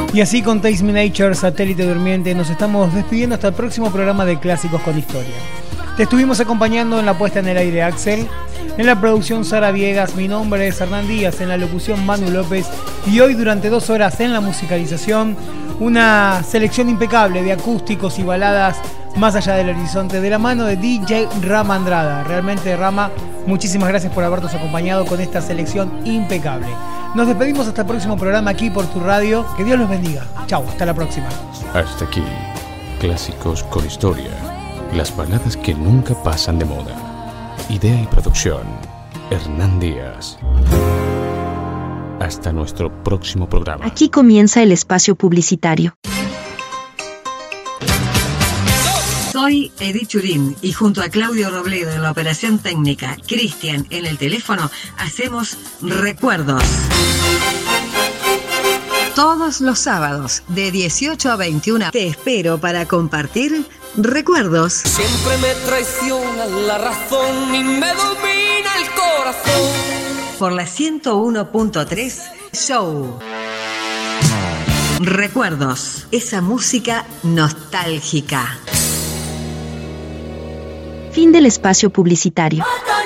Y así con Taste Me Nature, Satélite Durmiente, nos estamos despidiendo hasta el próximo programa de Clásicos con Historia. Te estuvimos acompañando en la puesta en el aire Axel, en la producción Sara Viegas, mi nombre es Hernán Díaz, en la locución Manu López, y hoy durante 2 horas en la musicalización, una selección impecable de acústicos y baladas más allá del horizonte, de la mano de DJ Rama Andrada. Realmente, Rama, muchísimas gracias por habernos acompañado con esta selección impecable. Nos despedimos hasta el próximo programa aquí por tu radio. Que Dios los bendiga. Chau, hasta la próxima. Hasta aquí, Clásicos con Historia. Las baladas que nunca pasan de moda. Idea y producción, Hernán Díaz. Hasta nuestro próximo programa. Aquí comienza el espacio publicitario. Soy Edith Churín y junto a Claudio Robledo en la operación técnica, Cristian en el teléfono, hacemos Recuerdos. Todos los sábados de 18 a 21 te espero para compartir Recuerdos. Siempre me traiciona la razón y me domina el corazón. Por la 101.3 Show. Recuerdos, esa música nostálgica. Fin del espacio publicitario.